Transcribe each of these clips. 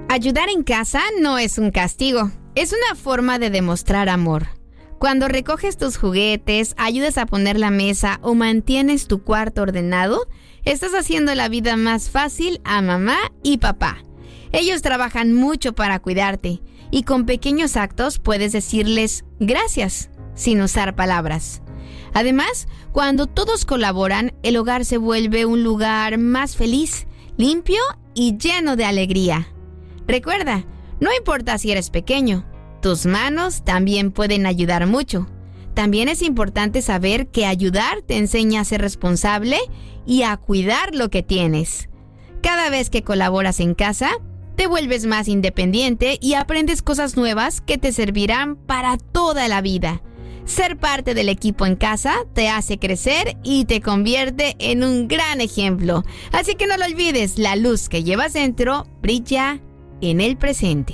Ayudar en casa no es un castigo, es una forma de demostrar amor. Cuando recoges tus juguetes, ayudas a poner la mesa o mantienes tu cuarto ordenado, estás haciendo la vida más fácil a mamá y papá. Ellos trabajan mucho para cuidarte y con pequeños actos puedes decirles gracias sin usar palabras. Además, cuando todos colaboran, el hogar se vuelve un lugar más feliz, limpio y lleno de alegría. Recuerda, no importa si eres pequeño, tus manos también pueden ayudar mucho. También es importante saber que ayudar te enseña a ser responsable y a cuidar lo que tienes. Cada vez que colaboras en casa, te vuelves más independiente y aprendes cosas nuevas que te servirán para toda la vida. Ser parte del equipo en casa te hace crecer y te convierte en un gran ejemplo. Así que no lo olvides, la luz que llevas dentro brilla en el presente.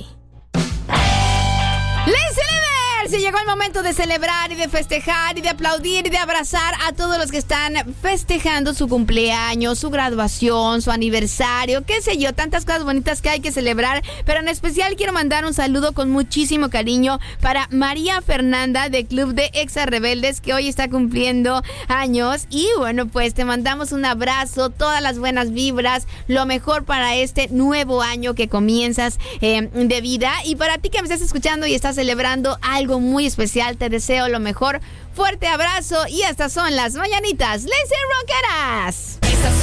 Se llegó el momento de celebrar y de festejar y de aplaudir y de abrazar a todos los que están festejando su cumpleaños, su graduación, su aniversario, qué sé yo, tantas cosas bonitas que hay que celebrar, pero en especial quiero mandar un saludo con muchísimo cariño para María Fernanda de Club de Exa Rebeldes, que hoy está cumpliendo años. Y bueno, pues te mandamos un abrazo, todas las buenas vibras, lo mejor para este nuevo año que comienzas de vida. Y para ti que me estás escuchando y estás celebrando algo muy especial, te deseo lo mejor. Fuerte abrazo y estas son las mañanitas. ¡Les Rockeras!